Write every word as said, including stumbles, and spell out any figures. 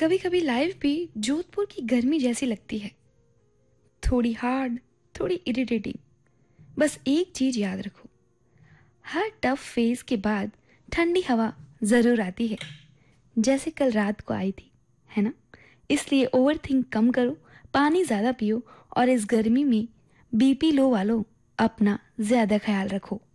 कभी कभी लाइफ भी जोधपुर की गर्मी जैसी लगती है, थोड़ी हार्ड, थोड़ी इरिटेटिंग। बस एक चीज याद रखो, हर टफ फेज के बाद ठंडी हवा जरूर आती है, जैसे कल रात को आई थी, है ना? इसलिए ओवर थिंक कम करो, पानी ज़्यादा पियो और इस गर्मी में बीपी लो वालों अपना ज़्यादा ख्याल रखो।